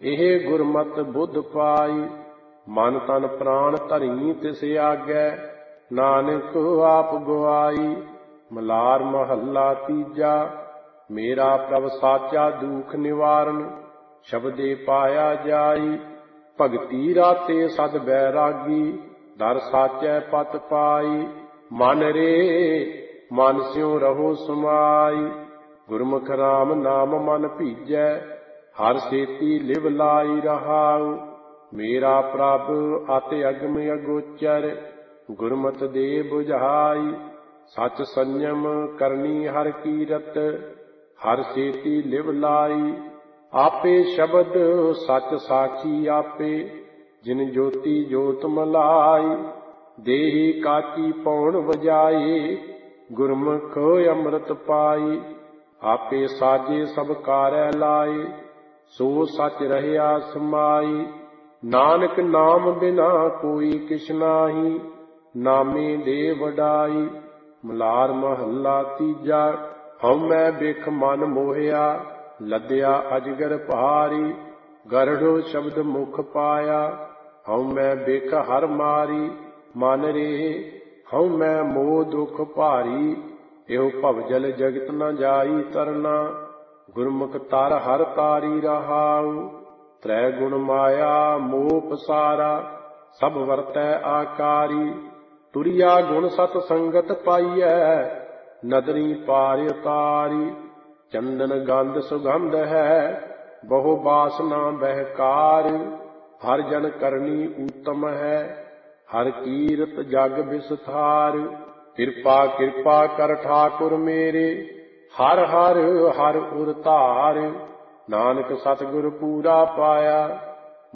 ਇਹ ਗੁਰਮਤਿ ਬੁੱਧ ਪਾਈ। ਮਨ ਤਨ ਪ੍ਰਾਣ ਧਰੀ ਤਿਸ ਆਗੈ, ਨਾਨਕ ਆਪ ਗਵਾਈ। ਮਲਾਰ ਮਹੱਲਾ ਤੀਜਾ। ਮੇਰਾ ਪ੍ਰਭ ਸਾਚਾ ਦੁਖ ਨਿਵਾਰਨ, ਸ਼ਬਦੇ ਪਾਇਆ ਜਾਈ। ਭਗਤੀ ਰਾਤੇ ਸਦ ਬੈਰਾਗੀ, ਦਰ ਸਾਚੈ ਪਤ ਪਾਈ। ਮਨ ਰੇ ਮਨ ਸਿਉ ਰਹੋ ਸਮਾਈ, ਗੁਰਮੁਖ ਰਾਮ ਨਾਮ ਮਨ ਭੀਜੈ। ਹਰ ਸੇਤੀ ਲਿਵ ਲਾਈ ਰਹਾਉ, ਮੇਰਾ ਪ੍ਰਭ ਅਤਿ ਅਗਮ ਅਗੋਚਰ। ਗੁਰਮਤਿ ਦੇ ਬੁਝਾਈ, ਸਚ ਸੰਜਮ ਕਰਨੀ ਹਰ ਕੀਰਤ। ਹਰ ਸੇਤੀ ਲਿਵ ਲਾਈ, ਆਪੇ ਸ਼ਬਦ ਸਚ ਸਾਖੀ ਆਪੇ। ਜਿਨ ਜੋਤੀ ਜੋਤ ਮਲਾਈ, ਦੇਹੀ ਕਾਚੀ ਪੌਣ ਵਜਾਏ। ਗੁਰਮੁਖ ਅੰਮ੍ਰਿਤ ਪਾਈ, ਆਪੇ ਸਾਜੇ ਸਭ ਕਾਰੈ ਲਾਏ। ਸੋ ਸਚ ਰਹਿਆ ਸਮਾਈ, ਨਾਨਕ ਨਾਮ ਬਿਨਾ ਕੋਈ ਕਿਛ ਨਾਹੀ। ਨਾਮੇ ਦੇ ਵਡਾਈ। ਮਲਾਰ ਮਹੱਲਾ ਤੀਜਾ। ਹਉਮੈ ਬਿਖ ਮਨ ਮੋਹਿਆ, ਲੱਦਿਆ ਅਜਗਰ ਭਾਰੀ। ਗਰੜੋ ਸ਼ਬਦ ਮੁਖ ਪਾਇਆ, ਹਉਮੈ ਬਿਖ ਹਰ ਮਾਰੀ। ਮਨ ਰੇ ਹਉਮੈ ਮੋਹ ਦੁਖ ਭਾਰੀ, ਇਹੋ ਭਵਜਲ ਜਗਤ ਨ ਜਾਈ ਤਰਨਾ। ਗੁਰਮੁਖ ਤਰ ਹਰ ਤਾਰੀ ਰਹਾਉ, ਤ੍ਰੈ ਗੁਣ ਮਾਇਆ ਮੋਹ ਪਸਾਰਾ। ਸਭ ਵਰਤੈ ਆਕਾਰੀ, ਤੁਰਿਆ ਗੁਣ ਸਤ ਸੰਗਤ ਪਾਈਐ। ਨਦਰੀ ਪਾਰ ਉਤਾਰੀ, ਚੰਦਨ ਗੰਧ ਸੁਗੰਧ ਹੈ। ਬਹੁ ਬਾਸਨਾ ਬਹਿਕਾਰ, ਹਰ ਜਨ ਕਰਨੀ ਊਤਮ ਹੈ। ਹਰ ਕੀਰਤ ਜਗ ਬਿਸਥਾਰ, ਕਿਰਪਾ ਕਿਰਪਾ ਕਰ ਠਾਕੁਰ ਮੇਰੇ। ਹਰ ਹਰ ਹਰ ਉਰ ਧਾਰ, ਨਾਨਕ ਸਤਿਗੁਰ ਪੂਰਾ ਪਾਇਆ।